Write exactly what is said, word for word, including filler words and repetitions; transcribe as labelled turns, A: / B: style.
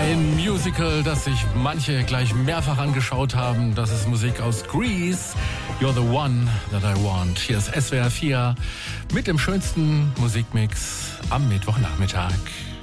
A: Ein Musical, das sich manche gleich mehrfach angeschaut haben. Das ist Musik aus Grease. You're the one that I want. Hier ist S W R vier mit dem schönsten Musikmix am Mittwochnachmittag.